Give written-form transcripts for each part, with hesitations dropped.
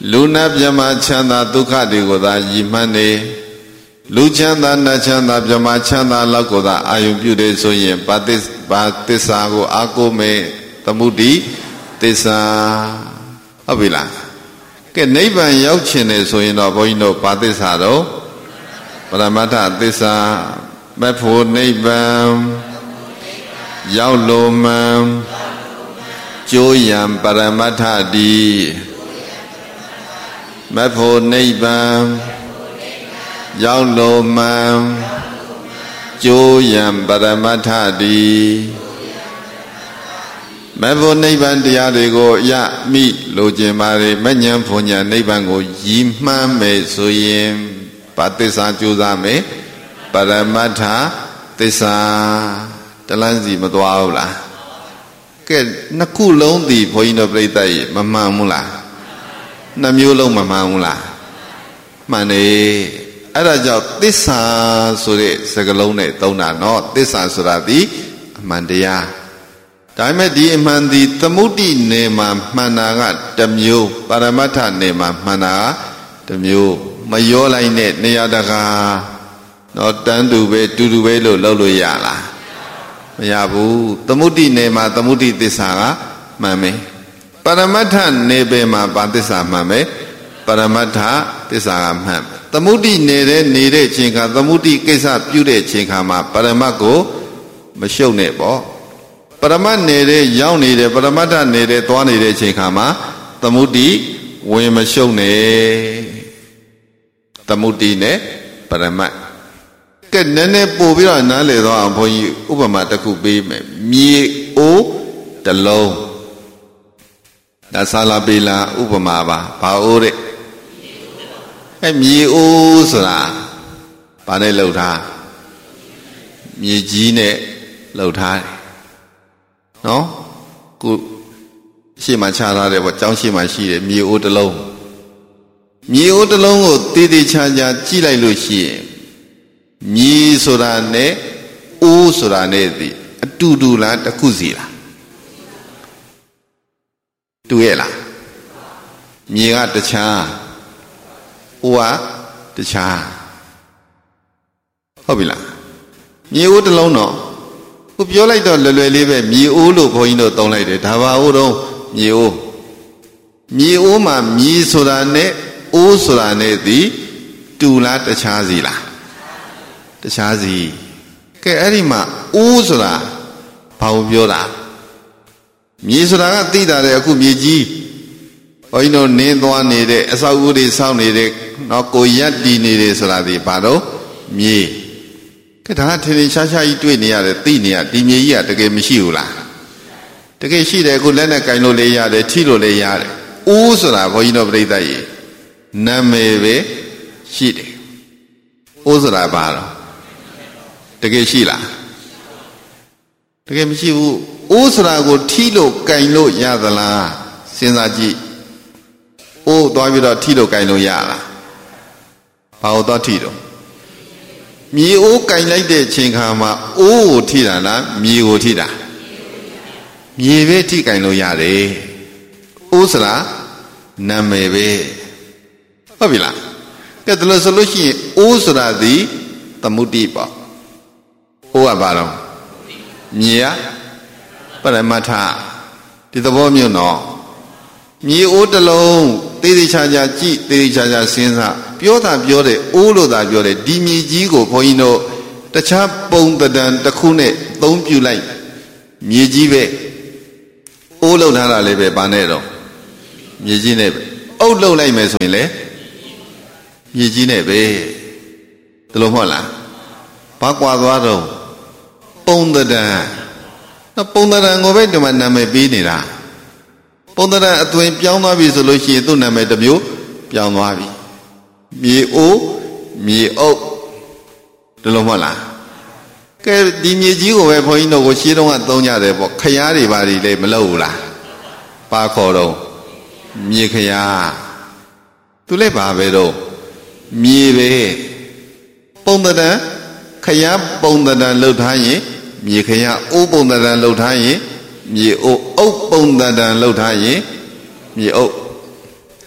လူနာပြမချမ်းသာဒုက္ခတွေကိုသာရည်မှန်းနေလူချမ်းသာနတ်ချမ်းသာပြမချမ်းသာလောက်ကိုသာအာယုပြုတယ်ဆိုရင်ဘာသစ္စာကိုအာကိုမဲ့သမုဒိသစ္စာဟုတ်ပြီလားကဲနိဗ္ဗာန်ရောက်ချင်တယ်ဆိုရင်တော့ဘုန်းကြီးတို့ဘာသစ္စာတော့ပရမတ္ထသစ္စာမဖို့နိဗ္ဗာန်ရောက်လို့မှန်ကျိုးရံပရမတ္ထတိမဖို့နိဗ္ဗာန်ရောက်လို့မှန်ကျိုးရံပရမတ္ထတိမဖို့နိဗ္ဗာန်တရားတွေကိုရမိလိုချင်ပါလေမဉ္ဇဉ်ဘုံညာနိဗ္ဗာန်ကိုရည်မှန်းမယ်ဆိုရင်ဘာသစ္စာကြိုးစားမယ်ပရမတ္ထသစ္စာတလန်းစီမသွားဘူးလားကဲနှစ်ခုလုံးဒီဘုန်းကြီးတို့ပြိဿရေမမှန်ဘူးလားနှစ်မျိုးလုံးမမှန်ဘူးလားမှန်တယ်အဲ့ဒါကြောင့်သစ္စာဆိုတဲ့စကားလုံးနဲ့သုံးတာနော်သစ္စာဆိုတာဒီအမှန်တရားဒါပေမဲ့ဒီအမှန်ဒီသမုဒိနေမှာမှန်တာကတစ်မျိုးပရမတ္ထနေမှာမှန်တာကတစ်မျိုးမရောလိုက်နဲ့နေရာတကာတော့တန်းတူပဲတူတူပဲလို့လုပ်လို့ရလားမရဘူးသမုဒိနေမှာသမုဒိသစ္စာကမှန်မယ်ပရမတ္ထနေပဲမှာဘာသစ္စာမှန်မယ်ပရမတ္ထသစ္စာကမှန်သမုဒိနေတဲ့ချိန်ခါသမုဒိကိစ္စပြုတဲ့ချိန်ခါမှာပရမတ်ကိုမရှုပ်နဲ့ပေါ့ပရမတ်နေတဲ့ရောက်နေတယ်ပရမတ္ထနေတဲ့သွားနေတဲ့ချိန်ခါမှာသမုဒိဝင်မရှုပ်နဲ့သမုဒိနဲ့ပရမတ်ကဲနည်းနည်းပို့ပြီးတော့နားလေတော့အောင်ဘုန်းကြီးဥပမာတစ်ခုပေးမယ်မြေအိုးတစ်လုံးဒါဆာလာပေလာဥပမာပါဘာအိုးတဲ့မြေအိုးဆိုတာဘာနဲ့လှုပ်ထားမြေကြီးနဲ့လှုပ်ထားတယ်နော်ကိုရှေ့မှာခြားထားတယ်ပေါ့ကျောင်းရှေ့မှာရှိတယ်မြေအိုးတစ်လုံးမြေအိုးတစ်လုံးကိုတည်တည်ချာချာကြည့်လိုက်လို့ရှိရင်မြေဆိုတာနဲ့အိုးဆိုတာနဲ့ဒီအတူတူလားတစ်ခုစီလားတူရဲ့လားမြေကတခြားအိုးကတခြားဟုတ်ပြီလားမြေအိုးတစ်လုံးတော့ခုပြောလိုက်တော့လွယ်လွယ်လေးပဲမြေအိုးလို့ဘုန်းကြီးတို့သုံးလိုက်တယ်ဒါပါအိုးတော့မြေအိုးမှာမြေဆိုတာနဲ့အိုးဆိုတာနဲ့ဒီတူလားတခြားစီလားတခြားစီကဲအဲ့ဒီမှာအိုးဆိုတာဘာကိုပြောတာမြေဆိုတာကသိတာလေအခုမြေကြီးဘုန်းကြီးတို့နင်းသွားနေတဲ့အဆောက်အဦတွေစောင့်နေတဲ့နော်ကိုရက်တည်နေတယ်ဆိုတာဒီဘာတော့မြေကဲဒါကထင်ထင်ရှားရှားကြီးတွေ့နေရတယ်သိနေရဒီမြေကြီးကတကယ်မရှိဘူးလားတကယ်ရှိတယ်အခုလက်နဲ့ကင်လို့လည်းရတယ်ထိလို့လည်းရတယ်အိုးဆိုတာဘုန်းကြီးတို့ပြိဿရေနာမည်ပဲရှိတယ်အိုးဆိုတာဘာတော့တကယ်ရှိလားတကယ်မရှိဘူးအိုးဆိုတာကိုထိလို့ကင်လို့ရသလားစဉ်းစားကြည့်အိုးသွားပြီးတော့ထိလို့ကင်လို့ရလားဘာလို့တော့ထိတော့မြေအိုးကင်လိုက်တဲ့ချိန်ခါမှာအိုးကိုထိတာလားမြေကိုထိတာမြေပဲထိကင်လို့ရတယ်အိုးဆိုတာနာမည်ပဲဟုတ်ပြီလားကဲဒါလို့ဆိုလို့ရှိရင်အိုးဆိုတာဒီသမုဒိပေါ့အိုးကဘာတော့မြေကပရမတ္ထဒီသဘောမျိုးနော်မြေအိုးတစ်လုံးသေးသေးချာချာကြည့်သေးသေးချာချာစဉ်းစားပြောတာပြောတယ်အိုးလို့သာပြောတယ်ဒီမြေကြီးကိုဘုန်းကြီးတို့တခြားပုံတံတစ်ခုနဲ့သုံးပြလိုက်မြေကြီးပဲအိုးလောက်ထားတာလည်းပဲဘာနဲ့တော့မြေကြီးနဲ့ပဲအုပ်လောက်လိုက်မယ်ဆိုရင်လေမြေကြီးနဲ့ပဲဒီလိုမဟုတ်လားဘာကွာသွားတော့ပုံတံနော်ပုံတံကိုပဲဒီမှာနာမည်ပေးနေတာပုံတံအသွင်ပြောင်းသွားပြီဆိုလို့ရှိရင်သူ့နာမည်တစ်မျိုးပြောင်းသွားပြီမြေအိုးမြေအုပ်ဒီလိုမဟုတ်လားကဲဒီမြေကြီးကိုပဲဘုန်းကြီးတို့ကိုရှင်းတော့ကသုံးကြတယ်ပေါ့ခရားတွေပါတွေလည်းမလုပ်ဘူးလားပါခေါ်တော့မြေခရားသူလည်းပါပဲတော့မြေပဲပုံတံခရားပုံတံလှုပ်ထားရင်မြေခရားအိုးပုံတံလှုပ်ထားရင်မြေအိုးအုပ်ပုံတံလှုပ်ထားရင်မြေအုပ်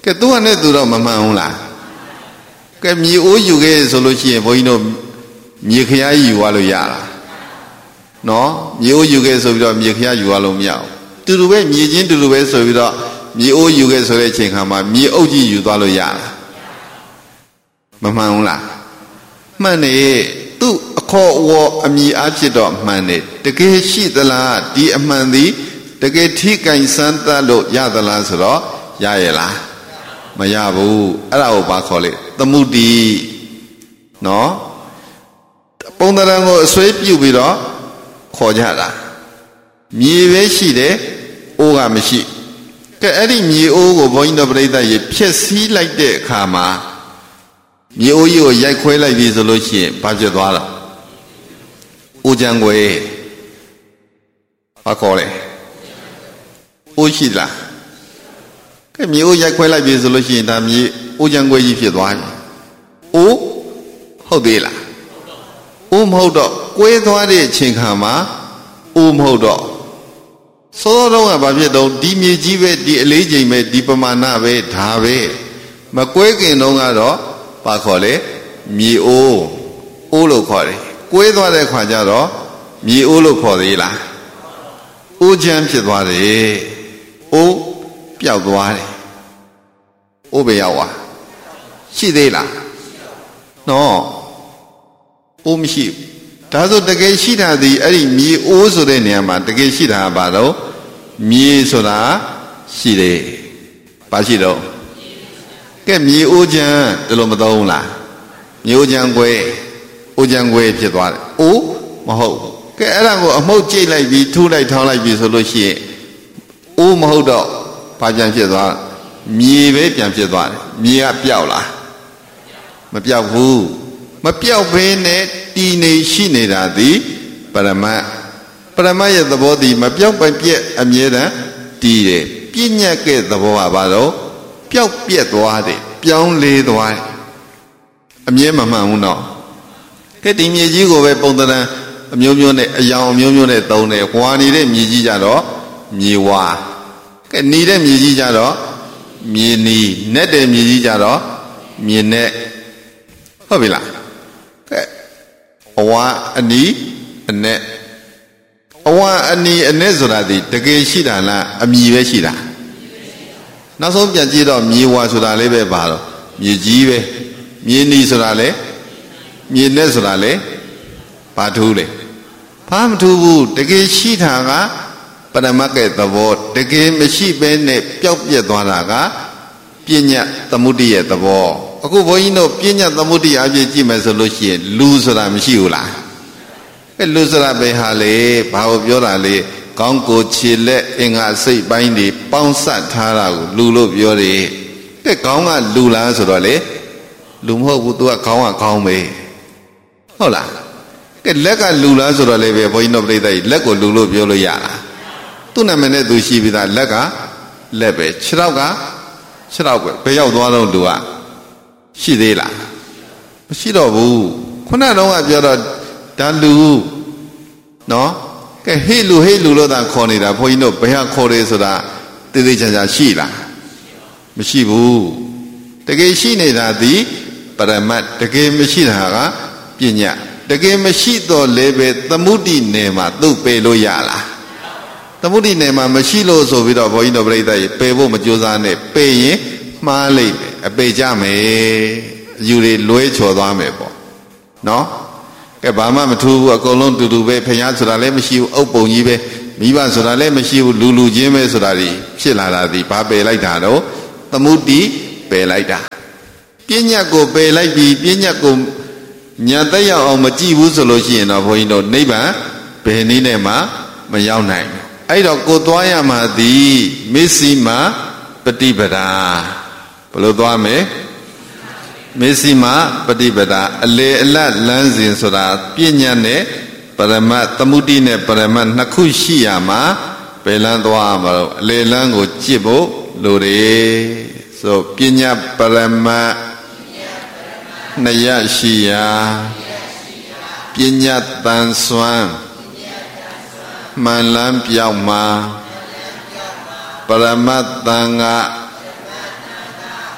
ကဲသူကနဲ့သူတော့မမှန်ဘူးလားကဲမြေအိုးယူခဲ့ဆိုလို့ရှိရင်ဘုန်းကြီးတို့မြေခရားယူသွားလို့ရလားနော်မြေအိုးယူခဲ့ဆိုပြီးတော့မြေခရားယူသွားလို့မရဘူးတူတူပဲမြေချင်းတူတူပဲဆိုပြီးတော့မြေအိုးယူခဲ့ဆိုတဲ့အချိန်ခါမှာမြေအုပ်ကြီးယူသွားလို့ရလားမမှန်ဘူးလားမှန်နေသူ့အခေါ်အဝေါ်အမည်အဖြစ်တော့မှန်နေတကယ်ရှိသလားဒီအမှန်သည်တကယ်ထိကင်စမ်းသတ်လို့ရသလားဆိုတော့ရရဲ့လားမရဘူးအဲ့ဒါကိုဘာခေါ်လဲသမုဒိနော်ပုံသဏ္ဍာန်ကိုအစွဲပြုတ်ပြီးတော့ခေါ်ကြတာမြေပဲရှိတယ်အိုးကမရှိကဲအဲ့ဒီမြေအိုးကိုဘုန်းကြီးတို့ပြိဿရေဖြည့်ဆည်းလိုက်တဲ့အခါမှာမြေအိုးကြီးကိုရိုက်ခွဲလိုက်ပြီဆိုလို့ရှိရင်ဘာဖြစ်သွားတာအိုးကြံွယ်ဘာခေါ်လဲအိုးရှိလားကဲမြေအိုးရိုက်ခွဲလိုက်ပြီဆိုလို့ရှိရင်ဒါမြေအိုးကြံွယ်ကြီးဖြစ်သွားပြီအိုးဟုတ်သေးလားအိုးမဟုတ်တော့ကွဲသွားတဲ့အချိန်ခါမှာအိုးမဟုတ်တော့စောတော့ကဘာဖြစ်တော့ဒီမြေကြီးပဲဒီအလေးချိန်ပဲဒီပမာဏပဲဒါပဲမကွဲခင်တုန်းကတော့ဘာခေါ်လဲမြေအိုးလို့ခေါ်တယ်ကွဲသွားတဲ့ခါကျတော့မြေအိုးလို့ခေါ်သေးလားအိုးချမ်းဖြစ်သွားတယ်အိုးပျောက်သွားတယ်အိုးပဲရောက်သွားရှိသေးလားနော်အိုးမရှိဒါဆိုတကယ်ရှိတာဒီအဲ့ဒီမြေအိုးဆိုတဲ့နေရာမှာတကယ်ရှိတာကဘာလို့မြေဆိုတာရှိတယ်ဘာရှိတော့ကဲမြေအိုးချမ်းဒီလိုမသုံးလားမြေအိုးချမ်းကွဲအိုးချမ်းကွဲဖြစ်သွားတယ်အိုးမဟုတ်ကဲအဲ့ဒါကိုအမှုတ်ကြိတ်လိုက်ပြီးထူလိုက်ထောင်းလိုက်ပြီးဆိုလို့ရှိရင်အိုးမဟုတ်တော့ဘာပြန်ဖြစ်သွားမြေပဲပြန်ဖြစ်သွားတယ်မြေကပျောက်လားမပျောက်ဘူးမပျောက်ဘဲနဲ့တည်နေရှိနေတာသည်ပရမတ်ရဲ့သဘောသည်မပျောက်ပဲပြည့်အမြဲတမ်းတည်တယ်ပြည့်ညတ်တဲ့သဘောကဘာလို့ပျောက်ပြက်သွားတယ်ပြောင်းလဲသွားတယ်အမြဲမမှန်ဘူးနော်ကဲဒီမြေကြီးကိုပဲပုံသဏ္ဍာန်အမျိုးမျိုးနဲ့အယောင်အမျိုးမျိုးနဲ့သုံးတယ်ဝါနေတဲ့မြေကြီးကြတော့မြေဝါကဲနေတဲ့မြေကြီးကြတော့မြေနီနဲ့တဲ့မြေကြီးကြတော့မြေနဲ့ဟုတ်ပြီလားကဲအဝါအနီအနဲ့အဝါအနီအနဲ့ဆိုတာဒီတကယ်ရှိတာလားအမြည်ပဲရှိတာနောက်ဆုံးပြန်ကြည့်တော့မြေဝါဆိုတာလေးပဲပါတော့မြေကြီးပဲမြေနီဆိုတာလေမြေနဲ့ဆိုတာလေဘာထူးလဲဘာမထူးဘူးတကယ်ရှိတာကပရမတ်ရဲ့သဘောတကယ်မရှိဘဲနဲ့ပျောက်ပြက်သွားတာကပညာသမုဒိရဲ့သဘောအခုဘုန်းကြီးတို့ပညာသမုဒိအပြည့်ကြည့်မယ်ဆိုလို့ရှိရင်လူဆိုတာမရှိဘူးလားအဲလူဆိုတာပဲဟာလေဘာကိုပြောတာလဲကောင်းကိုခြေလက်အင်္ဂါစိတ်ပိုင်းတွေပေါင်းစပ်ထားတာကိုလူလို့ပြောတယ်ကဲကောင်းကလူလားဆိုတော့လေလူမဟုတ်ဘူး तू ကခေါင်းကခေါင်းပဲဟုတ်လားကဲလက်ကလူလားဆိုတော့လေပဲဘုန်းကြီးတို့ပြိဿကြီးလက်ကိုလူလို့ပြောလို့ရလားသူ့နာမည်နဲ့သူရှိပြီးသားလက်ကလက်ပဲခြေထောက်ကခြေထောက်ပဲဘယ်ရောက်သွားတော့သူကရှိသေးလားမရှိတော့ဘူးခုနကတော့ပြောတော့ဒါလူနော်ကဲဟေ့လူလို့သာခေါ်နေတာဘုန်းကြီးတို့ဘယ်ဟာခေါ်တယ်ဆိုတာသိသိချာချာရှိလားမရှိဘူးတကယ်ရှိနေတာဒီပရမတ်တကယ်မရှိတာကပညာတကယ်မရှိတော့လည်းပဲသမုဒိနယ်မှာသူ့ပယ်လို့ရလားသမုဒိနယ်မှာမရှိလို့ဆိုပြီးတော့ဘုန်းကြီးတို့ပြိဿကြီးပယ်ဖို့မကြိုးစားနဲ့ပယ်ရင်မှားလိုက်မယ်အပေကြမယ်အယူတွေလွဲချော်သွားမယ်ပေါ့နော်ကဲဘာမှမထူးဘူးအကုန်လုံးတူတူပဲဖျားဆိုတာလည်းမရှိဘူးအုပ်ပုံကြီးပဲမိဘဆိုတာလည်းမရှိဘူးလူချင်းပဲဆိုတာဒီဖြစ်လာတာဒီဘာပယ်လိုက်တာတော့သမုဒိပယ်လိုက်တာပညာကိုပယ်လိုက်ပြီးပညာကိုညာတက်ရောက်အောင်မကြည့်ဘူးဆိုလို့ရှိရင်တော့ဘုန်းကြီးတို့နိဗ္ဗာန်ဘယ်နည်းနဲ့မှမရောက်နိုင်ဘူးအဲ့တော့ကိုသွားရမှာသည်မစ္စည်းမပฏิပဒါဘယ်လိုသွားမလဲမစ္စည်းမပฏิပဒါအလေအလတ်လမ်းစဉ်ဆိုတာပညာနဲ့ပရမတ်သမုဒိနဲ့ပရမတ်နှစ်ခုရှိရမှာဘယ်လမ်းသွားမှာတော့အလေလမ်းကိုကြည့်ဖို့လိုတယ်ဆိုပညာပရမတ်နှစ်ရရှိရာပညာတန်ဆွမ်းမှန်လန်းပြောက်မှာပရမတ်တန်က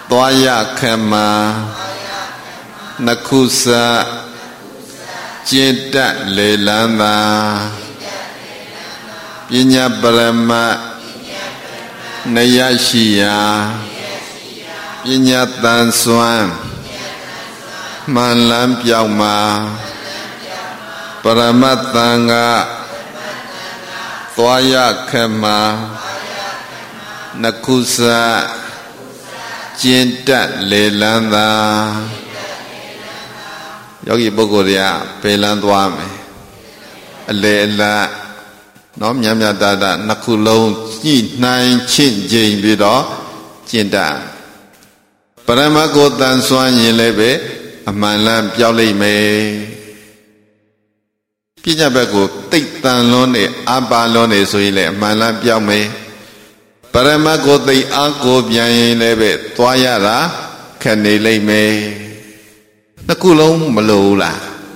Toya Kama Nakusa Jeta Lelanda Pinya Brahma Nayashiya Pinya Tanswan Malam Pyama Paramatanga Toya Kama Nakusa Jeta Lelanda Yogi Bogoria Pelandwame Lela Nom Yamya Dada Nakulong Ji Nine Chin Jane Bido Jinda Paramako Tanswan Yelebe Amalam Piauli Me Pijabago Take Tanlone Abalone Suile Malam Piaume Paramako the Ako Bian Lebe Toyara Canele Me Nakulong Malula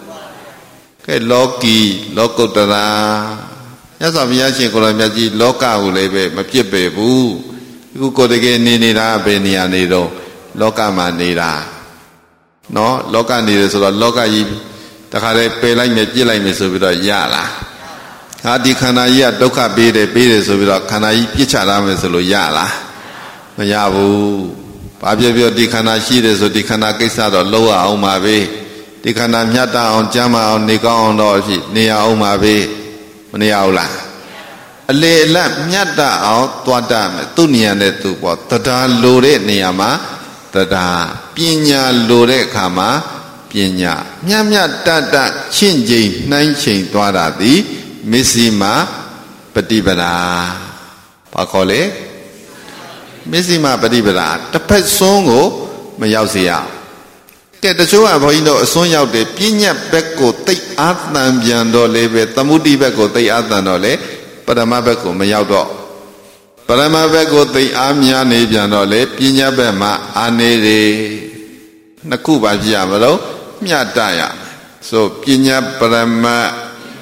Loki Lokotara Yasaviachi Kolamiaji Loka Ulebe Mapipe Boo You could again Nina Benia Nido Loka Manida No Loka Nida so Loka Takare Pela Mejila Misubida Yala Hadi Kanaya Doka Bede Bede Subida Kanai Pichara Mesolo Yala Yabu Pabio Dikana Shide so Dikana Kisado Loa Omabe Dikana Miata on Jama on Nikon Loshi Nia Omabe Niaula Ale la Miata out Tuadam Tuniane Tupo Tada Lore Niama Tada Pinya Lore Kama Pinya Nyamya Tata Chinji Nine Chain Tuadadi Missima Patibara Pakole Missima Patibara The pet songo Mayausia Get the show of Hino Son out the Pinya Beko take Athan Biando Lebe Tamudi Beko take Athanole Padama Beko Mayaudo Padama Beko take Amia Nebianole Pinya Bema Anere Nakuba Giamaro Miataya So Pinya Padama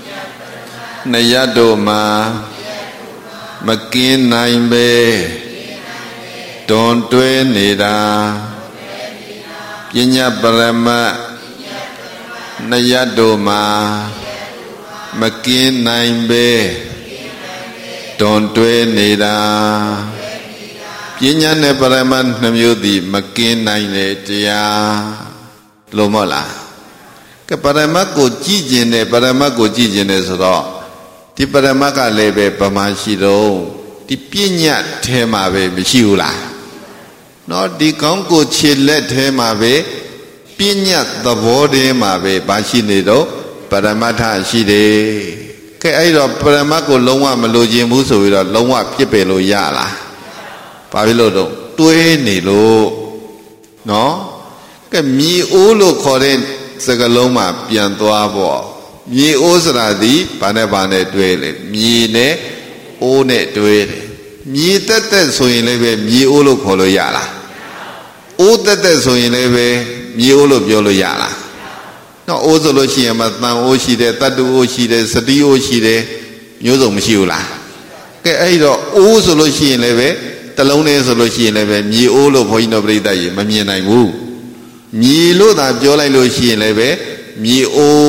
Nayadoma Makin Naimbe Don't do Nida Pinya Brahma Nayadoma Makin Naimbe Don't do Nida Pinya Ne Brahman Namyudi Makin Naine Tia Lomola Kaparamako Jijine Paramako Jijine Soro Ti Paramaka Lebe Pamashido Ti Pinya Tema Be Mishiula No Di Kongo Chile Tema Be Pinya the Bode Mabe Bashinido Paramata Shide Ke Aido Paramako Longa Meloji Muso Longa Pipelo Yala Pavilodo Tue Nilo No Ke Mi Ulu Koren Sagaloma Piantoabo Mi Osradi Panabane Dwele Mi ne One Dwele Mi Tete Soinleve Mi Ulu Kolo Yala O Tete Soinleve Mi Ulu Biolo Yala No Ozolo Shiamatan Oshide Tatu Oshide Sadi Oshide Yozo Mshula Ke Aido Ozolo Shinleve Talone Solo Shinleve Mi Ulu Poino Brida Mamina Wu Mi lo da Jola Lo Shinleve Mi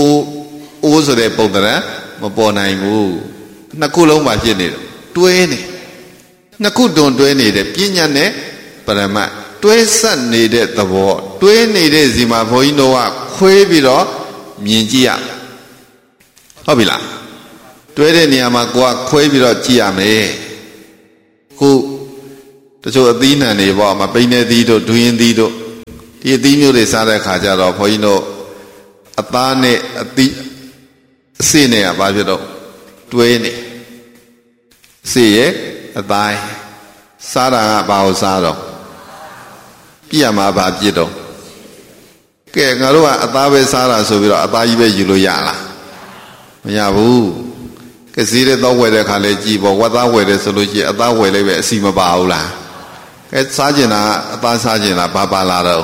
O so de Podra Mapona Wu Nakulo Machine Twain Nakudon Dwayne de Pinyane Parama Twain needed the war Twain needed Zima Voinoa Quaviro Minjia Hobila Twain Yamaqua Quaviro Chiame Who the show Adina Neva, my Pine Dido, doing Dido. The Dino de Sada Kajaro, Poino, Atane, Sine, Babido, Twain. See, a die. Sada Bausado. Piama Babido. Kangarua, Atabe Sara, so we are Ataibe Yuluyala. Yabu. Casire don't wear the college, but what I wear the solution, at that way, Sima Baula. At Sajina, Atan Sajina, Babalado.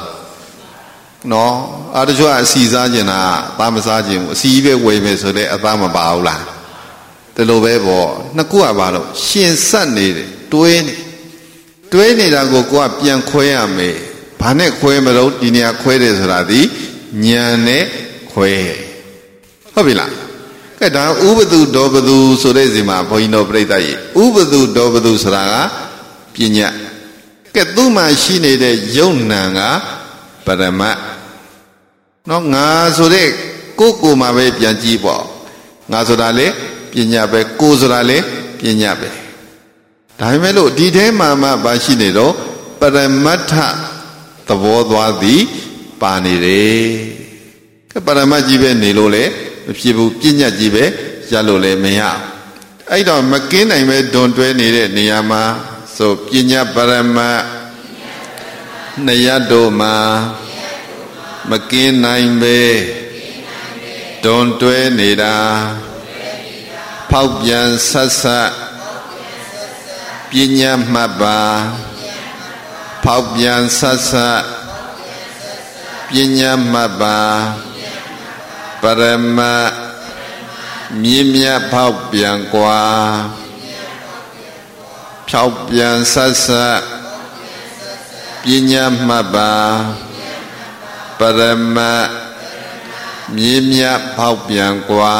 No, Adjua Caesarina, Tamasajin, Sive Wayme, so they Atama Baula. The Lovebo, Nakua Balo, she and Sunday, 20 that go up Pian Koyame, ဘာနဲ့ခွဲမလို့ဒီနေရာခွဲတယ်ဆိုတာဒီဉာဏ်နဲ့ခွဲဟုတ်ပြီလားကဲဒါဥပတုဒောပတုဆိုတဲ့စီမှာဘုန်းကြီးတို့ပြိဿကြီးဥပတုဒောပတုဆိုတာကပညာကဲသူ့မှာရှိနေတဲ့ယုံနံကပရမတ်နော်ငါဆိုတဲ့ကိုယ်မှာပဲပြန်ကြည့်ပေါ့ငါဆိုတာလေပညာပဲကိုယ်ဆိုတာလေပညာပဲဒါပေမဲ့လို့ဒီထဲမှာမှဘာရှိနေတော့ပရမတ္ထသဘောသွားသည်ပါနေတယ်ကဲပရမတ်ကြီးပဲနေလို့လေမဖြစ်ဘူးပညာကြီးပဲရလို့လေမရအဲ့တော့မကင်းနိုင်ပဲဒွန်တွဲနေတဲ့နေရာမှာဆိုပညာပရမတ်နှစ်ရတို့မှာမကင်းနိုင်ပဲဒွန်တွဲနေတာဖောက်ပြန်ဆက်ဆက်ပညာမှတ်ပါဖောက်ပြန်ဆက်ဆက်ပညာမှတ်ပါပရမတ်မြင့်မြတ်ဖောက်ပြန်กว่าဖောက်ပြန်ဆက်ဆက်ပညာမှတ်ပါပရမတ်မြင့်မြတ်ဖောက်ပြန်กว่า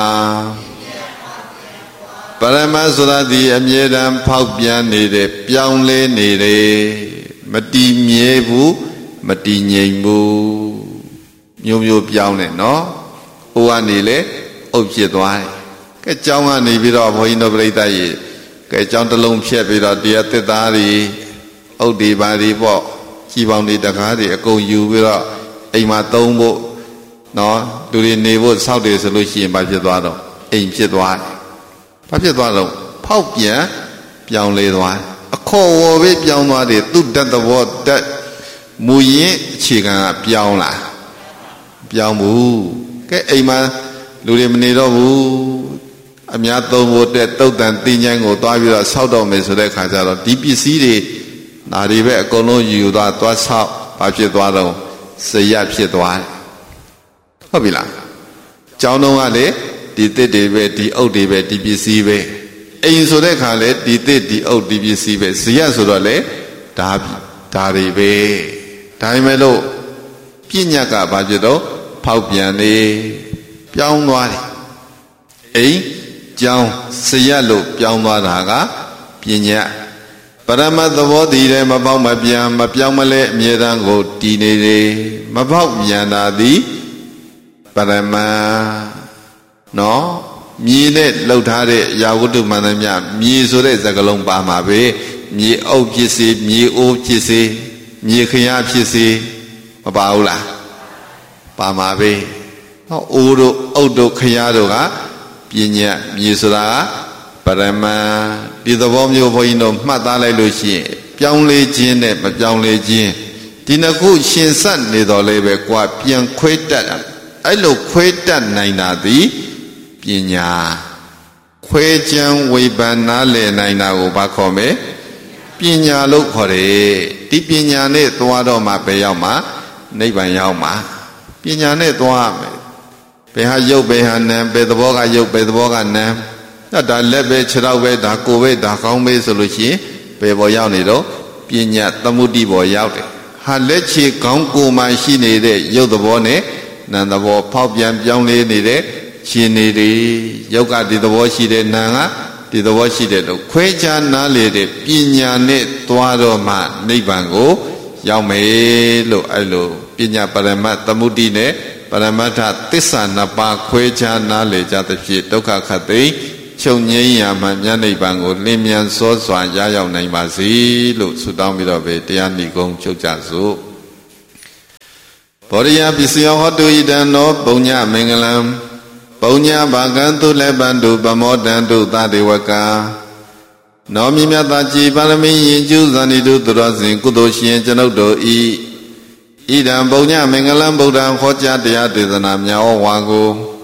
ပရမတ်ဆိုတာဒီအမြဲတမ်းဖောက်ပြန်နေတယ်ပြောင်းလဲနေတယ်မတည်မြဲဘူးမတည်ငြိမ်ဘူးမျိုးမျိုးပြောင်းနေနော်ဟိုကနေလေအုပ်ဖြစ်သွားတယ်ကဲကျောင်းကနေပြီးတော့ဘုန်းကြီးတို့ပြိဿကြီးကဲကျောင်းတစ်လုံးဖြတ်ပြီးတော့တရားသစ်သားတွေအုပ်ဒီပါတွေပေါ့ကြီးပေါင်းတွေတကားတွေအကုန်ယူပြီးတော့အိမ်မှာသုံးဖို့နော်လူတွေနေဖို့စောက်တယ်ဆိုလို့ရှိရင်ဘာဖြစ်သွားတော့အိမ်ဖြစ်သွားတယ်ဘာဖြစ်သွားတော့ဖောက်ပြန်ပြောင်းလဲသွားအခေါ်ဝေါ်ပဲပြောင်းသွားတယ်သူ့တတ်သဘောတတ်မူရင်းအခြေခံကပြောင်းလာပြောင်းဘူးကဲအိမ်မှာလူတွေမနေတော့ဘူးအများသုံးဖို့တဲ့တုတ်တန်တင်းချိုင်းကိုသွားပြီးတော့ဆောက်တော့မယ်ဆိုတဲ့ခါကျတော့ဒီပစ္စည်းတွေနာတွေပဲအကုန်လုံးယူသွားဆောက်ဘာဖြစ်သွားတော့စရဖြစ်သွားတယ်ဟုတ်ပြီလားကျောင်းတော်ကလေဒီသစ်တွေပဲဒီအုပ်တွေပဲဒီပစ္စည်းပဲအိမ်ဆိုတဲ့ခါလေဒီသစ်ဒီအုပ်ဒီပစ္စည်းပဲဇရဆိုတော့လေဒါတွေပဲဒါပေမဲ့လို့ပညာကဘာဖြစ်တော့ဖောက်ပြန်နေပြောင်းသွားတယ်အိမ်ကျောင်းဇရလို့ပြောင်းသွားတာကပညာပရမတ်သဘောတည်တယ်မပေါက်မပြန်မပြောင်းမလဲအမြဲတမ်းကိုတည်နေတယ်မပေါက်ပြန်တာသည်ပရမတ်နော်မြေနဲ့လှုပ်ထားတဲ့ရာဝတ္ထုမှန်သမျှမြေဆိုတဲ့စကားလုံးပါမှာပဲမြေအုပ်ဖြစ်စေမြေအိုးဖြစ်စေမြေခရဖြစ်စေမပါဘူးလားပါမှာပဲဟောအိုးတို့အုပ်တို့ခရတို့ကပညာမြေဆိုတာပရမတ်ဒီသဘောမျိုးဘုန်းကြီးတို့မှတ်သားလိုက်လို့ရှိရင်ပြောင်းလဲခြင်းနဲ့မပြောင်းလဲခြင်းဒီနှစ်ခုရှင်ဆက်နေတော်လဲပဲကွာပြန်ခွဲတတ်အဲ့လိုခွဲတတ်နိုင်တာသည်ပညာခွဲချမ်းဝေဖန်နားလည်နိုင်တာကိုဘာခေါ်မလဲပညာလို့ခေါ်တယ်ဒီပညာနဲ့သွားတော့မှပဲရောက်မှာနိဗ္ဗာန်ရောက်မှာပညာနဲ့သွားမယ်ဘယ်ဟာရုပ်ဘယ်ဟာနာမ်ဘယ်သဘောကရုပ်ဘယ်သဘောကနာမ်ဒါလက်ပဲခြေထောက်ပဲဒါကိုယ်ပဲဒါကောင်းပဲဆိုလို့ရှိရင်ဘယ်ပေါ်ရောက်နေတော့ပညာသမုဒ္ဒိပေါ်ရောက်တယ်ဟာလက်ခြေကောင်းကိုယ်မှရှိနေတဲ့ရုပ်သဘောနဲ့နာမ်သဘောဖောက်ပြန်ပြောင်းလဲနေတဲ့ရှင်နေတယ်ယုတ်ကဒီသဘောရှိတယ်နာမ်ကဒီသဘောရှိတယ်လို့ခွဲခြားနားလေတဲ့ပညာနဲ့သွားတော့မှနိဗ္ဗာန်ကိုရောက်မယ်လို့အဲ့လိုပညာပရမတ်သမုဒ္ဒိနဲ့ပရမတ္ထသစ္စာနှစ်ပါးခွဲခြားနားလေကြသဖြင့်ဒုက္ခခတ်သိချုပ်ငြိမ်းရာမှမြတ်နိဗ္ဗာန်ကိုလင်းမြန်စောစွာရရောက်နိုင်ပါစေလို့ဆုတောင်းပြီးတော့ပဲတရားနိဂုံးချုပ်ကြစို့ဘောရိယပစ္စယောဟောတုဣတံနောပုံညမင်္ဂလံပုံညဘာကံသူလည်းပန္တုပမောတံတုသတေဝကနောမြမြတာကြည်ပါရမီရင်ကျူးဇန်တိတုသူတော်စဉ်ကုသိုလ်ရှင်ကျွန်ုပ်တို့ဤဣဒံပုံညမင်္ဂလံဗုဒ္ဓံဟောကြားတရားဒေသနာများဩဝါကို